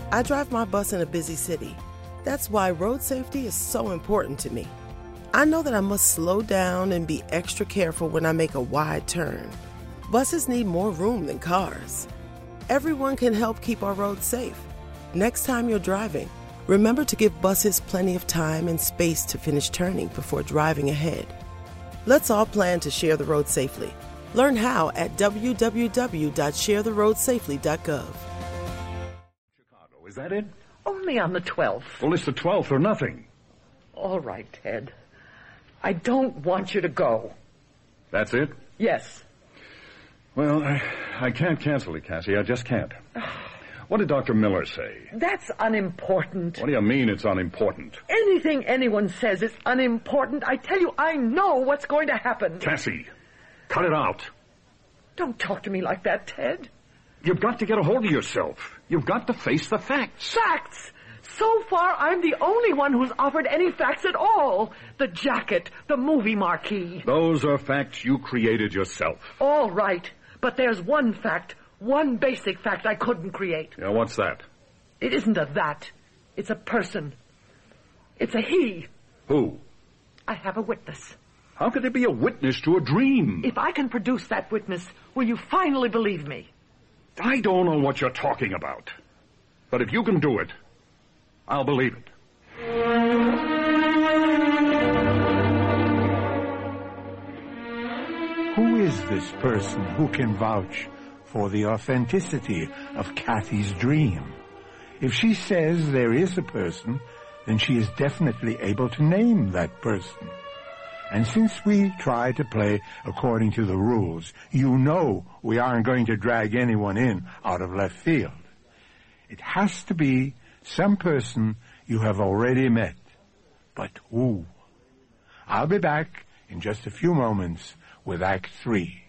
I drive my bus in a busy city. That's why road safety is so important to me. I know that I must slow down and be extra careful when I make a wide turn. Buses need more room than cars. Everyone can help keep our roads safe. Next time you're driving, remember to give buses plenty of time and space to finish turning before driving ahead. Let's all plan to share the road safely. Learn how at www.sharetheroadsafely.gov. Chicago, is that it? Only on the 12th. Well, it's the 12th or nothing. All right, Ted. I don't want you to go. That's it? Yes. Well, I can't cancel it, Cassie. I just can't. What did Dr. Miller say? That's unimportant. What do you mean it's unimportant? Anything anyone says is unimportant. I tell you, I know what's going to happen. Cassie, cut it out. Don't talk to me like that, Ted. You've got to get a hold of yourself. You've got to face the facts. Facts? So far, I'm the only one who's offered any facts at all. The jacket, the movie marquee. Those are facts you created yourself. All right, but there's one fact, one basic fact I couldn't create. Yeah, what's that? It isn't a that. It's a person. It's a he. Who? I have a witness. How could there be a witness to a dream? If I can produce that witness, will you finally believe me? I don't know what you're talking about. But if you can do it, I'll believe it. Who is this person who can vouch for the authenticity of Kathy's dream? If she says there is a person, then she is definitely able to name that person. And since we try to play according to the rules, you know we aren't going to drag anyone in out of left field. It has to be some person you have already met. But who? I'll be back in just a few moments with Act 3.